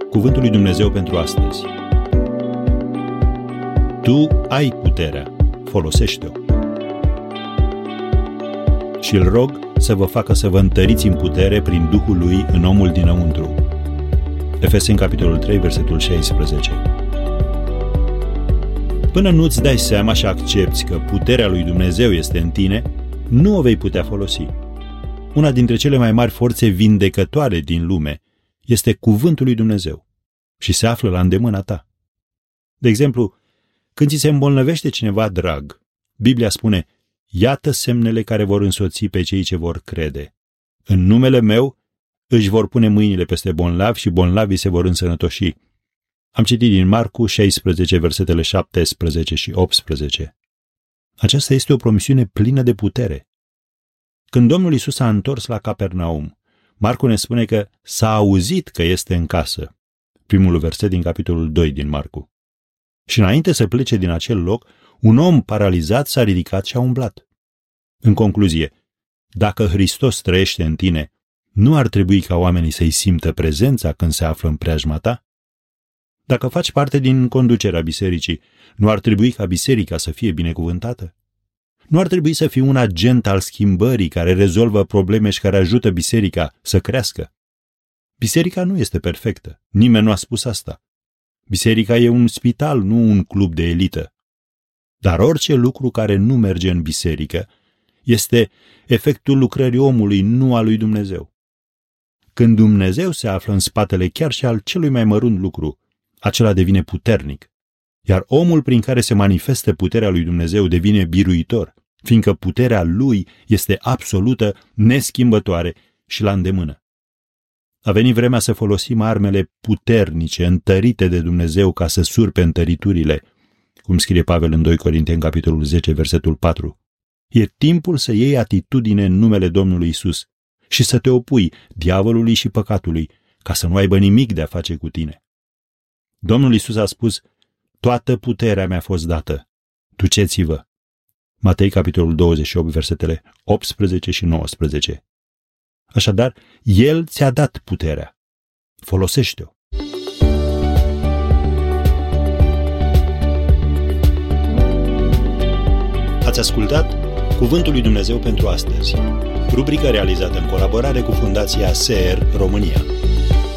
Cuvântul lui Dumnezeu pentru astăzi. Tu ai puterea, folosește-o. Și îl rog să vă facă să vă întăriți în putere prin Duhul lui în omul dinăuntru. Efeseni, capitolul 3, versetul 16. Până nu-ți dai seama și accepți că puterea lui Dumnezeu este în tine, nu o vei putea folosi. Una dintre cele mai mari forțe vindecătoare din lume este cuvântul lui Dumnezeu și se află la îndemâna ta. De exemplu, când ți se îmbolnăvește cineva drag, Biblia spune: iată semnele care vor însoți pe cei ce vor crede. În numele meu își vor pune mâinile peste bolnavi și bolnavii se vor însănătoși. Am citit din Marcu 16, versetele 17 și 18. Aceasta este o promisiune plină de putere. Când Domnul Iisus s-a întors la Capernaum, Marcu ne spune că s-a auzit că este în casă. Primul verset din capitolul 2 din Marcu. Și înainte să plece din acel loc, un om paralizat s-a ridicat și a umblat. În concluzie, dacă Hristos trăiește în tine, nu ar trebui ca oamenii să-i simtă prezența când se află în preajma ta? Dacă faci parte din conducerea bisericii, nu ar trebui ca biserica să fie binecuvântată? Nu ar trebui să fii un agent al schimbării care rezolvă probleme și care ajută biserica să crească? Biserica nu este perfectă. Nimeni nu a spus asta. Biserica e un spital, nu un club de elită. Dar orice lucru care nu merge în biserică este efectul lucrării omului, nu al lui Dumnezeu. Când Dumnezeu se află în spatele chiar și al celui mai mărunt lucru, acela devine puternic. Iar omul prin care se manifestă puterea lui Dumnezeu devine biruitor, fiindcă puterea lui este absolută, neschimbătoare și la îndemână. A venit vremea să folosim armele puternice, întărite de Dumnezeu ca să surpe întăriturile, cum scrie Pavel în 2 Corinteni, capitolul 10, versetul 4. E timpul să iei atitudine în numele Domnului Isus și să te opui diavolului și păcatului, ca să nu aibă nimic de a face cu tine. Domnul Isus a spus: toată puterea mi-a fost dată. Duceți-vă. Matei, capitolul 28, versetele 18 și 19. Așadar, El ți-a dat puterea. Folosește-o. Ați ascultat Cuvântul lui Dumnezeu pentru astăzi, rubrică realizată în colaborare cu Fundația SER România.